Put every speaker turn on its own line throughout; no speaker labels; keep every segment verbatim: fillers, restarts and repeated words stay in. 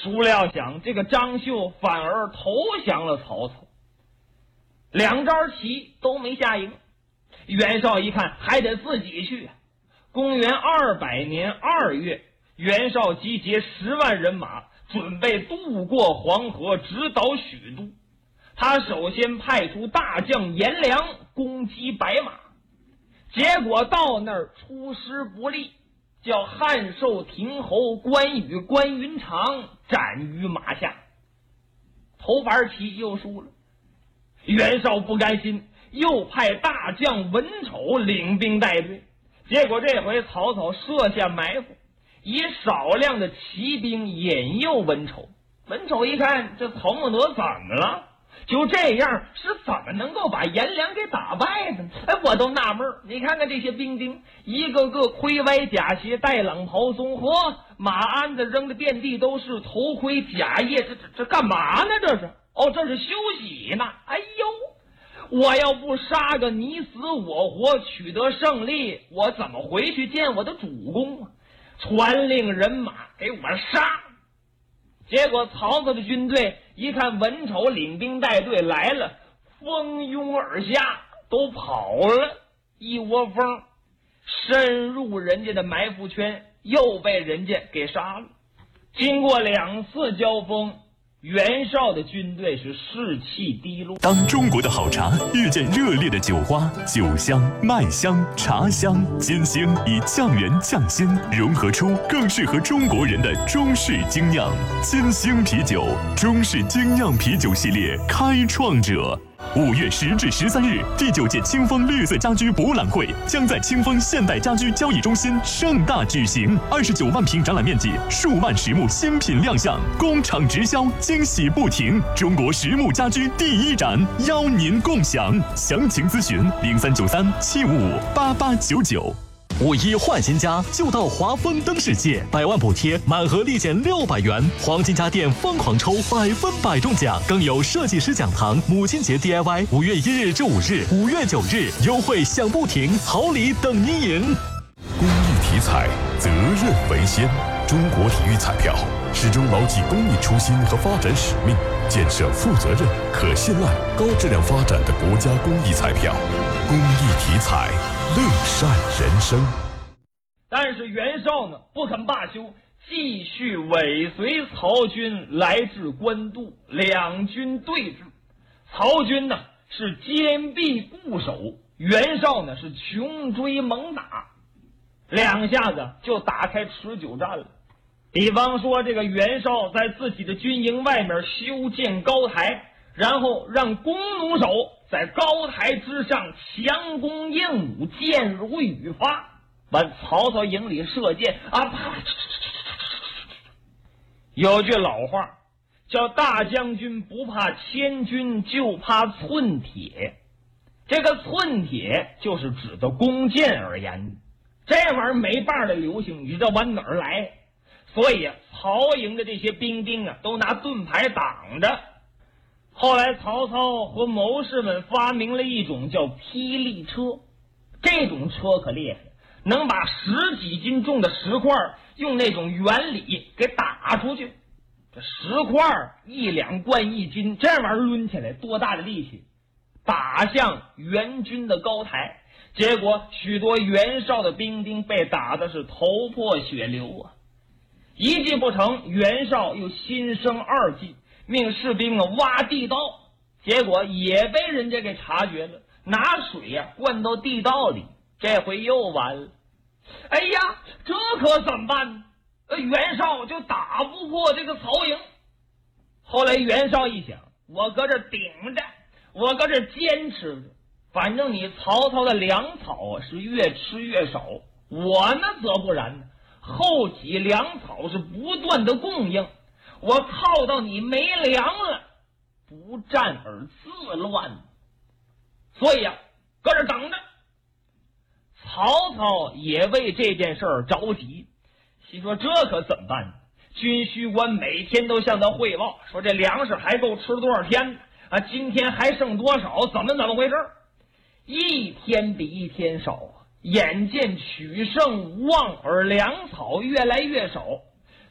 孰料想这个张绣反而投降了曹操，两招棋都没下赢。袁绍一看还得自己去。公元二百年二月，袁绍集结十万人马，准备渡过黄河，直捣许都。他首先派出大将颜良攻击白马，结果到那儿出师不利，叫汉寿亭侯关羽、关云长斩于马下。头盘棋又输了，袁绍不甘心，又派大将文丑领兵带队。结果这回曹操设下埋伏，以少量的骑兵引诱文丑。文丑一看这曹孟德怎么了，就这样是怎么能够把颜良给打败的呢？哎，我都纳闷，你看看这些兵丁，一个个盔歪甲斜，带朗袍松，嚯，马鞍子扔的遍地都是，头盔甲叶，这这这干嘛呢？这是哦，这是休息呢。哎呦，我要不杀个你死我活，取得胜利，我怎么回去见我的主公啊？传令人马给我杀！结果曹操的军队一看文丑领兵带队来了，蜂拥而下，都跑了，一窝蜂深入人家的埋伏圈，又被人家给杀了。经过两次交锋，袁绍的军队是士气低落。
当中国的好茶遇见热烈的酒花，酒香、麦香、茶香、金星以酱园酱鲜融合出更适合中国人的中式精酿。金星啤酒，中式精酿啤酒系列开创者。五月十至十三日，第九届清风绿色家居博览会将在清风现代家居交易中心盛大举行。二十九万平展览面积，数万实木新品亮相，工厂直销，惊喜不停。中国实木家居第一展，邀您共享。详情咨询零三九三七五五八八九九。
五一换新家就到华丰灯世界，百万补贴，满盒立减六百元，黄金家电疯狂抽，百分百中奖，更有设计师讲堂、母亲节 D I Y， 五月一日至五日、五月九日优惠享不停，好礼等您赢。
公益体彩，责任为先。中国体育彩票始终牢记公益初心和发展使命，建设负责任、可信赖、高质量发展的国家公益彩票。公益体彩，乐善人生。
但是袁绍呢不肯罢休，继续尾随曹军来至官渡，两军对峙。曹军呢是坚壁固守，袁绍呢是穷追猛打，两下子就打开持久战了。比方说这个袁绍在自己的军营外面修建高台，然后让弓弩手在高台之上强弓硬弩，箭如雨发，往曹操营里射箭啊！啪！有句老话叫大将军不怕千军，就怕寸铁。这个寸铁就是指的弓箭而言，这玩意儿没办法流行，你知道往哪儿来？所以啊，曹营的这些兵丁啊，都拿盾牌挡着。后来曹操和谋士们发明了一种叫霹雳车，这种车可厉害，能把十几斤重的石块用那种原理给打出去。这石块一两贯一斤，这玩意儿抡起来多大的力气，打向袁军的高台。结果许多袁绍的兵丁被打的是头破血流啊！一计不成，袁绍又心生二计，命士兵啊挖地道，结果也被人家给察觉了，拿水呀、啊、灌到地道里，这回又完了。哎呀，这可怎么办呢？呃，袁绍就打不过这个曹营。后来袁绍一想，我搁这顶着，我搁这坚持着，反正你曹操的粮草是越吃越少，我呢则不然呢，后继粮草是不断的供应，我靠到你没粮了，不战而自乱。所以啊，搁这等着。曹操也为这件事儿着急，心说这可怎么办呢？军需官每天都向他汇报，说这粮食还够吃多少天啊？今天还剩多少？怎么怎么回事？一天比一天少啊！眼见取胜无望，而粮草越来越少，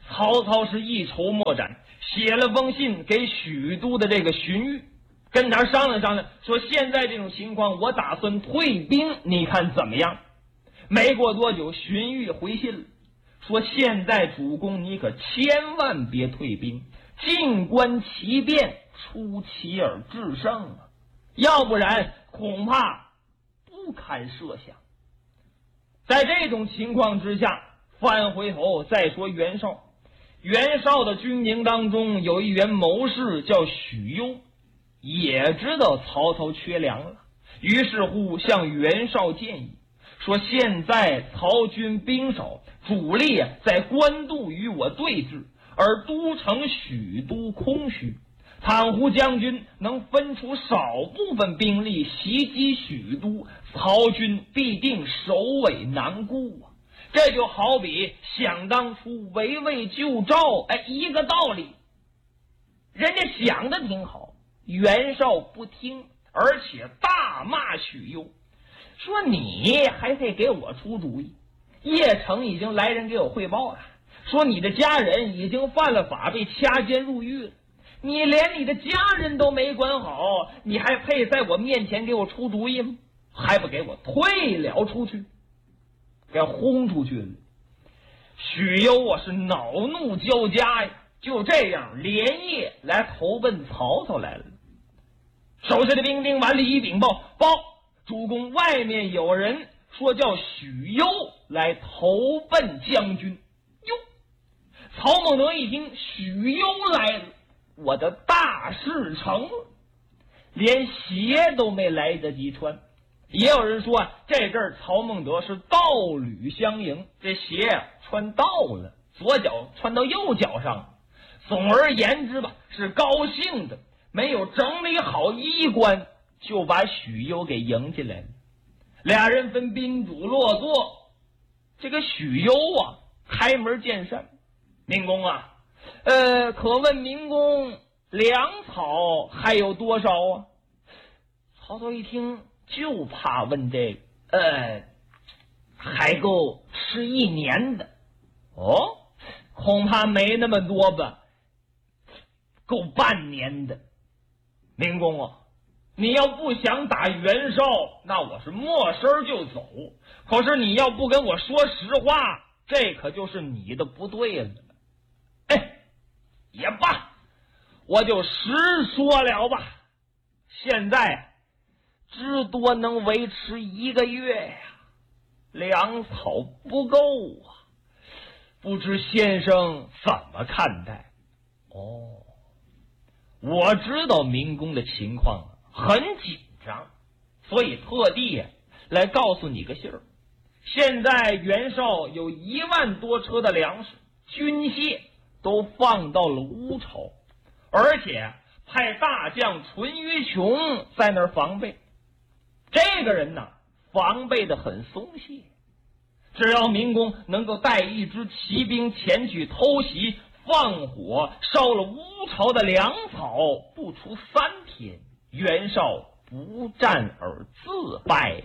曹操是一筹莫展，写了封信给许都的这个荀彧，跟他商量商量，说现在这种情况我打算退兵，你看怎么样？没过多久，荀彧回信了，说现在主公你可千万别退兵，静观其变，出奇而制胜啊，要不然恐怕不堪设想。在这种情况之下，翻回头再说袁绍。袁绍的军营当中有一员谋士叫许攸，也知道曹操缺粮了，于是乎向袁绍建议说，现在曹军兵少，主力在官渡与我对峙，而都城许都空虚，倘胡将军能分出少部分兵力袭击许都，曹军必定首尾难顾啊！这就好比想当初围魏救赵，哎，一个道理。人家想的挺好，袁绍不听，而且大骂许攸，说你还得给我出主意。邺城已经来人给我汇报了，说你的家人已经犯了法，被掐监入狱了。你连你的家人都没管好，你还配在我面前给我出主意吗？还不给我退了出去，给轰出去了。许攸啊是恼怒交加呀，就这样连夜来投奔曹操来了。手下的兵丁完了一禀报，报主公，外面有人说叫许攸来投奔将军。哟，曹孟德一听许攸来了，我的大事成了，连鞋都没来得及穿。也有人说啊，这阵儿曹孟德是道履相迎，这鞋啊穿倒了，左脚穿到右脚上。总而言之吧，是高兴的，没有整理好衣冠，就把许攸给迎进来了。俩人分宾主落座，这个许攸啊开门见山，明公啊，呃，可问明公粮草还有多少啊？曹操一听就怕问这个，呃，还够吃一年的。哦，恐怕没那么多吧，够半年的。明公啊，你要不想打袁绍，那我是没声就走。可是你要不跟我说实话，这可就是你的不对了。哎，也罢，我就实说了吧。现在至多能维持一个月呀，粮草不够啊，不知先生怎么看待？哦，我知道明公的情况很紧张，所以特地来告诉你个信儿。现在袁绍有一万多车的粮食、军械都放到了乌巢，而且派大将淳于琼在那儿防备。这个人呢，防备的很松懈，只要明公能够带一支骑兵前去偷袭，放火烧了乌巢的粮草，不出三天，袁绍不战而自败。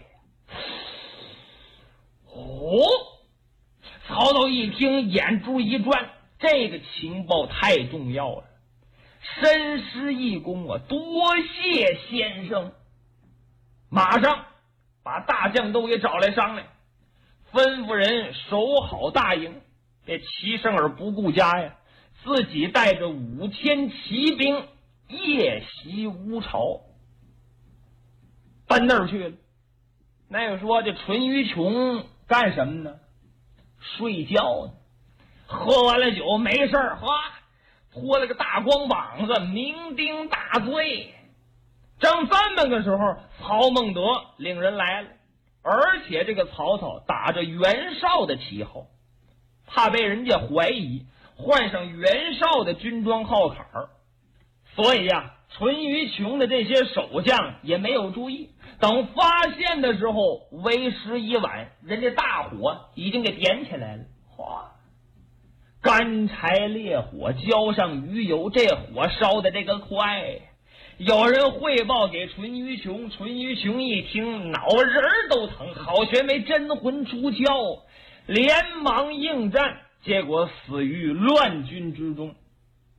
哦，曹操一听，眼珠一转，这个情报太重要了，深施一躬啊，多谢先生。马上把大将都给找来商量，吩咐人守好大营，这齐胜而不顾家呀，自己带着五千骑兵夜袭乌巢，奔那儿去了。那个说这淳于琼干什么呢？睡觉呢。喝完了酒没事儿，哗，脱了个大光膀子，酩酊大醉。正这么个时候，曹孟德领人来了，而且这个曹操打着袁绍的旗号，怕被人家怀疑，换上袁绍的军装号坎儿，所以呀、啊，淳于琼的这些守将也没有注意。等发现的时候，为时已晚，人家大火已经给点起来了。哗，干柴烈火浇上鱼油，这火烧的这个快。有人汇报给淳于琼，淳于琼一听，脑仁都疼，好悬没真魂出窍，连忙应战， 结果死于乱军之中。